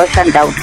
Sundown.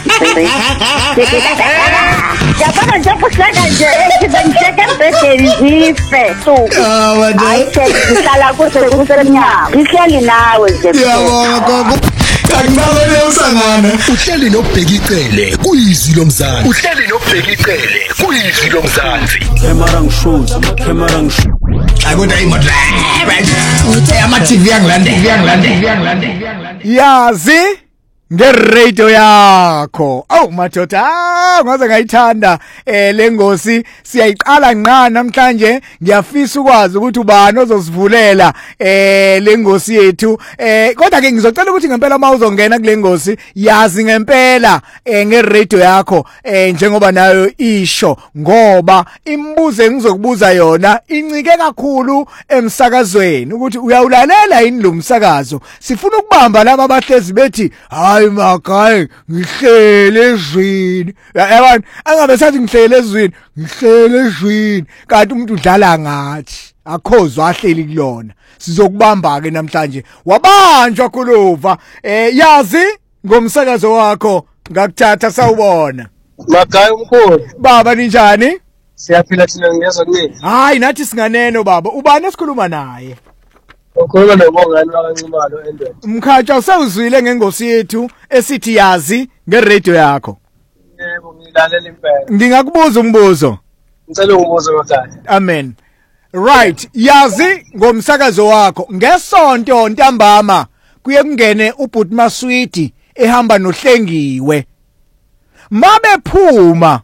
Yabona nje kuhleka nje bengihleke bese so. Ayihlala kusenyama. Ngihleli nawe nje. Yabona gogo. Akubabele usangana. Uhleli nobhekicele kuyizwi lomzansi. Uhleli nobhekicele kuyizwi lomzansi. Camera ngishows. Akona imodla. Uthe ama TV angilande. Yazi ngeradio yakho. Awu madoda, ngaze ngayithanda lengosi siyayiqala ngqa namhlanje. Ngiyafisa ukwazi ukuthi ubani ozosivulela lengosi yethu. Kodwa ke ngizocela ukuthi ngempela mawuzongena kule ngosi yazi ngempela ngeradio yakho njengoba nayo isho, ngoba imibuzo engizokubuza yona incike kakhulu emsakazweni ukuthi uyawulalela yini lo msakazo. Sifuna ukubamba laba abahlezi bethi hayi makhaya ngihlele ezwini. Yabona angabe sathi ngihlele ezwini, ngihlele ezwini kanti umuntu udlala ngathi akhozwa ahleli kulona. Sizokubamba ke namhlanje. Wabanjwa kulova. Yazi ngomsakazo wakho ngakuthatha sawubona. Makhaya umkhulu. Baba ninjani? Siyaphila thina ngiyezwa kunini. Hayi nathi singaneno baba. Ubani esikhuluma naye? Ukhuluma nomongani wakaNcimalo endweni. Mkhatsha usawuzwile ngengosi yethu esithi yazi ngeradio yakho. Yebo ngilalela impela. Ngingakubuza umbuzo. Ngicela ungibuze makhaya. Amen. Right, yazi ngomsakazo wakho ngesonto ntambama kuye kungene ubhuti Maswidi ehamba noHlengiwe. Mabe phuma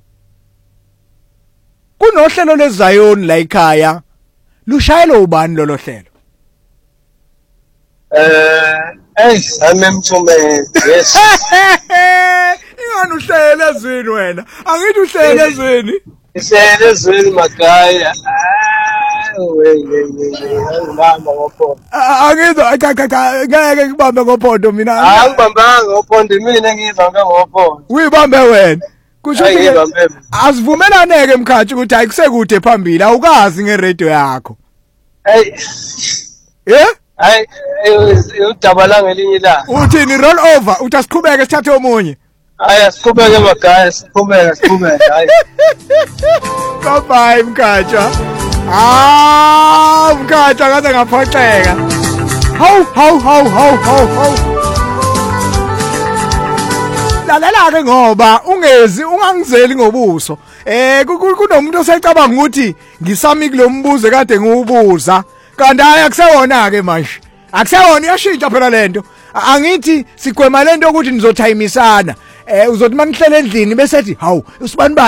kunohlelo leZion la ekhaya. Lushayelo ubani lolo hlelo? Amemthumele. Yes. Ingani uhlele ezweni wena? Angithi uhlele ezweni. Ihlele ezweni makhaya. Ngibamba ngophondo. Angizwa ngeke ngibambe ngophondo mina. Angibambanga ngophondo mina ngizambe ngophondo. Uyibambe wena. Kusho ukuthi asivumelaneke emkhathi ukuthi ayikusekudde phambili awukazi ngeradio yakho. Hayi udabala ngelinye la. Uthini roll over uthi asiqhubeke sithathe omunye. Hayi asiqhubeke makhaya siqhubeke hayi. Bye mkhatsha. Mkhatsha ngaze ngaphoxeka. Hawu. Lalela ke ngoba ungangizeli ngobuso. Kunomuntu osecabanga ukuthi ngisami kulombuzo kade ngiwubuza. Kanti hayi akusewona ke manje. Akusewona iyashintsha phela lento. Angithi sigwema lento ukuthi nizothayimisana. Uzothi mangihlele endlini bese ethi hawu usibani